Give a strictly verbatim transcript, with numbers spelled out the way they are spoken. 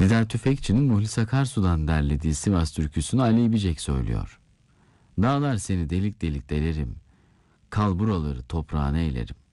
Sedat Tüfekçi'nin Muhlis Akarsu'dan derlediği Sivas türküsünü Ali İbicek söylüyor. Dağlar seni delik delik delerim, kal buraları toprağına eylerim.